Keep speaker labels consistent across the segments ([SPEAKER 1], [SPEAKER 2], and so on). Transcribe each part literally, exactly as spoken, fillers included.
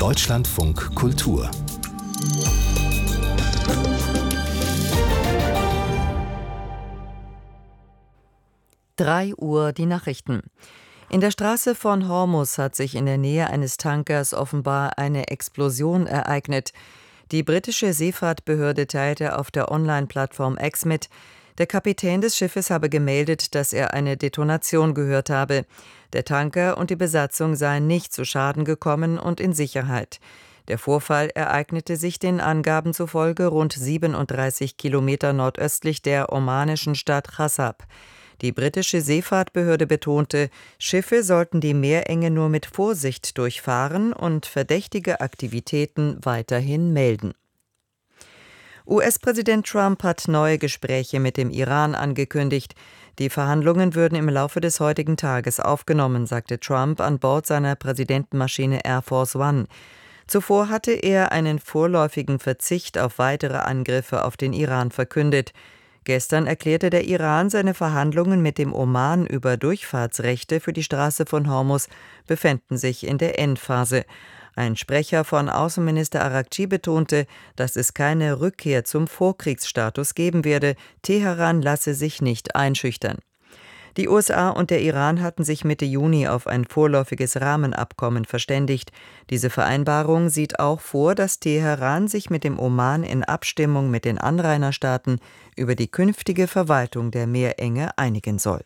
[SPEAKER 1] Deutschlandfunk Kultur.
[SPEAKER 2] drei Uhr die Nachrichten. In der Straße von Hormuz hat sich in der Nähe eines Tankers offenbar eine Explosion ereignet. Die britische Seefahrtbehörde teilte auf der Online-Plattform X mit, der Kapitän des Schiffes habe gemeldet, dass er eine Detonation gehört habe. Der Tanker und die Besatzung seien nicht zu Schaden gekommen und in Sicherheit. Der Vorfall ereignete sich den Angaben zufolge rund siebenunddreißig Kilometer nordöstlich der omanischen Stadt Chassab. Die britische Seefahrtbehörde betonte, Schiffe sollten die Meerenge nur mit Vorsicht durchfahren und verdächtige Aktivitäten weiterhin melden. U S-Präsident Trump hat neue Gespräche mit dem Iran angekündigt. Die Verhandlungen würden im Laufe des heutigen Tages aufgenommen, sagte Trump an Bord seiner Präsidentenmaschine Air Force One. Zuvor hatte er einen vorläufigen Verzicht auf weitere Angriffe auf den Iran verkündet. Gestern erklärte der Iran, seine Verhandlungen mit dem Oman über Durchfahrtsrechte für die Straße von Hormuz befänden sich in der Endphase. Ein Sprecher von Außenminister Araghchi betonte, dass es keine Rückkehr zum Vorkriegsstatus geben werde. Teheran lasse sich nicht einschüchtern. Die U S A und der Iran hatten sich Mitte Juni auf ein vorläufiges Rahmenabkommen verständigt. Diese Vereinbarung sieht auch vor, dass Teheran sich mit dem Oman in Abstimmung mit den Anrainerstaaten über die künftige Verwaltung der Meerenge einigen soll.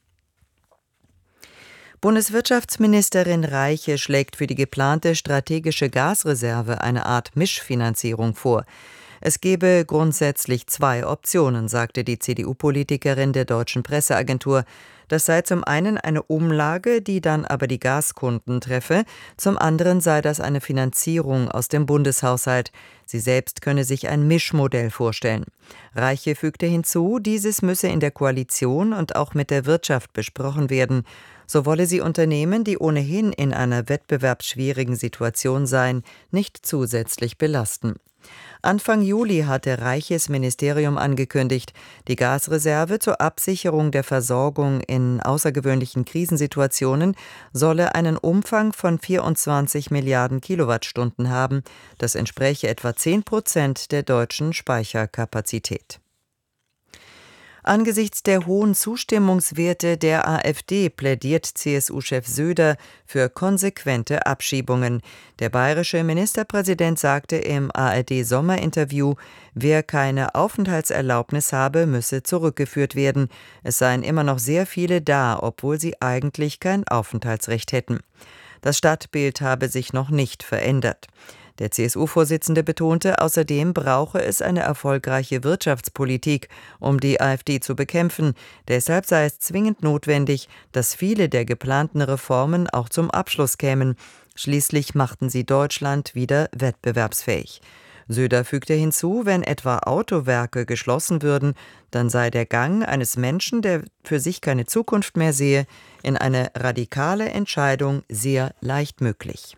[SPEAKER 2] Bundeswirtschaftsministerin Reiche schlägt für die geplante strategische Gasreserve eine Art Mischfinanzierung vor. Es gebe grundsätzlich zwei Optionen, sagte die C D U-Politikerin der Deutschen Presseagentur. Das sei zum einen eine Umlage, die dann aber die Gaskunden treffe, zum anderen sei das eine Finanzierung aus dem Bundeshaushalt. Sie selbst könne sich ein Mischmodell vorstellen. Reiche fügte hinzu, dieses müsse in der Koalition und auch mit der Wirtschaft besprochen werden. So wolle sie Unternehmen, die ohnehin in einer wettbewerbsschwierigen Situation seien, nicht zusätzlich belasten. Anfang Juli hatte Reiches Ministerium angekündigt, die Gasreserve zur Absicherung der Versorgung in außergewöhnlichen Krisensituationen solle einen Umfang von vierundzwanzig Milliarden Kilowattstunden haben. Das entspräche etwa zehn Prozent der deutschen Speicherkapazität. Angesichts der hohen Zustimmungswerte der AfD plädiert C S U-Chef Söder für konsequente Abschiebungen. Der bayerische Ministerpräsident sagte im A R D-Sommerinterview, wer keine Aufenthaltserlaubnis habe, müsse zurückgeführt werden. Es seien immer noch sehr viele da, obwohl sie eigentlich kein Aufenthaltsrecht hätten. Das Stadtbild habe sich noch nicht verändert. Der C S U-Vorsitzende betonte, außerdem brauche es eine erfolgreiche Wirtschaftspolitik, um die AfD zu bekämpfen. Deshalb sei es zwingend notwendig, dass viele der geplanten Reformen auch zum Abschluss kämen. Schließlich machten sie Deutschland wieder wettbewerbsfähig. Söder fügte hinzu, wenn etwa Autowerke geschlossen würden, dann sei der Gang eines Menschen, der für sich keine Zukunft mehr sehe, in eine radikale Entscheidung sehr leicht möglich.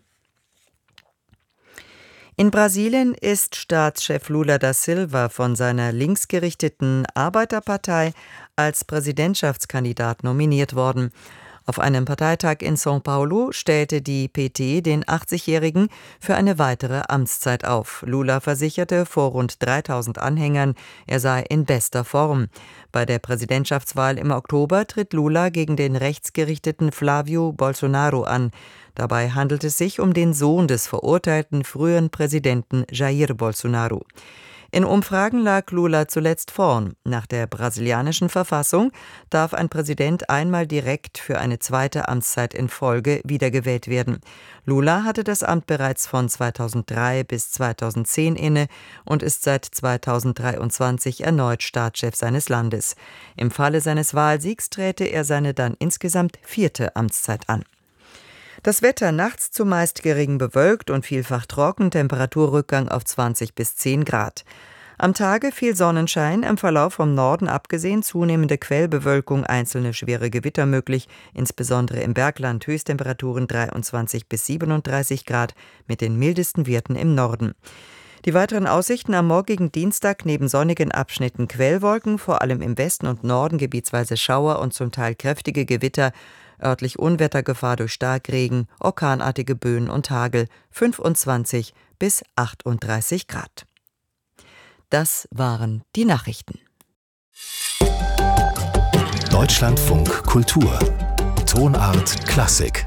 [SPEAKER 2] In Brasilien ist Staatschef Lula da Silva von seiner linksgerichteten Arbeiterpartei als Präsidentschaftskandidat nominiert worden. Auf einem Parteitag in São Paulo stellte die P T den achtzigjährigen für eine weitere Amtszeit auf. Lula versicherte vor rund dreitausend Anhängern, er sei in bester Form. Bei der Präsidentschaftswahl im Oktober tritt Lula gegen den rechtsgerichteten Flávio Bolsonaro an. Dabei handelt es sich um den Sohn des verurteilten früheren Präsidenten Jair Bolsonaro. In Umfragen lag Lula zuletzt vorn. Nach der brasilianischen Verfassung darf ein Präsident einmal direkt für eine zweite Amtszeit in Folge wiedergewählt werden. Lula hatte das Amt bereits von zweitausenddrei bis zweitausendzehn inne und ist seit zweitausenddreiundzwanzig erneut Staatschef seines Landes. Im Falle seines Wahlsiegs träte er seine dann insgesamt vierte Amtszeit an. Das Wetter nachts zumeist gering bewölkt und vielfach trocken, Temperaturrückgang auf zwanzig bis zehn Grad. Am Tage viel Sonnenschein, im Verlauf vom Norden abgesehen zunehmende Quellbewölkung, einzelne schwere Gewitter möglich, insbesondere im Bergland Höchsttemperaturen dreiundzwanzig bis siebenunddreißig Grad mit den mildesten Werten im Norden. Die weiteren Aussichten am morgigen Dienstag: neben sonnigen Abschnitten Quellwolken, vor allem im Westen und Norden gebietsweise Schauer und zum Teil kräftige Gewitter. Örtlich Unwettergefahr durch Starkregen, orkanartige Böen und Hagel, fünfundzwanzig bis achtunddreißig Grad. Das waren die Nachrichten.
[SPEAKER 1] Deutschlandfunk Kultur. Tonart Klassik.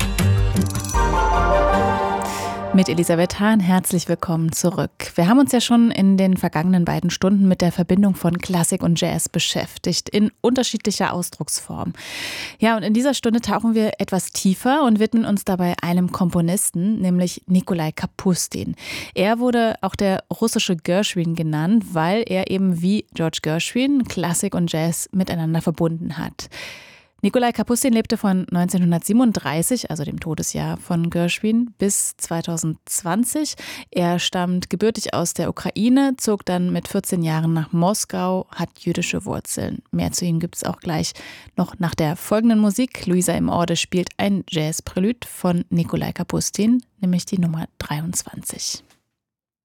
[SPEAKER 3] Mit Elisabeth Hahn, herzlich willkommen zurück. Wir haben uns ja schon in den vergangenen beiden Stunden mit der Verbindung von Klassik und Jazz beschäftigt, in unterschiedlicher Ausdrucksform. Ja, und in dieser Stunde tauchen wir etwas tiefer und widmen uns dabei einem Komponisten, nämlich Nikolai Kapustin. Er wurde auch der russische Gershwin genannt, weil er eben wie George Gershwin Klassik und Jazz miteinander verbunden hat. Nikolai Kapustin lebte von neunzehnhundertsiebenunddreißig, also dem Todesjahr von Gershwin, bis zweitausendzwanzig. Er stammt gebürtig aus der Ukraine, zog dann mit vierzehn Jahren nach Moskau, hat jüdische Wurzeln. Mehr zu ihm gibt es auch gleich noch nach der folgenden Musik. Luisa im Orde spielt ein Jazz-Prälud von Nikolai Kapustin, nämlich die Nummer dreiundzwanzig.